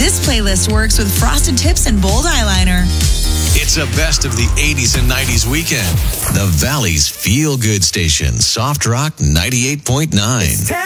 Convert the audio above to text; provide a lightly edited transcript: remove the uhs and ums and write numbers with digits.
This playlist works with frosted tips and bold eyeliner. It's a best of the 80s and 90s weekend. The Valley's feel-good station, Soft Rock 98.9.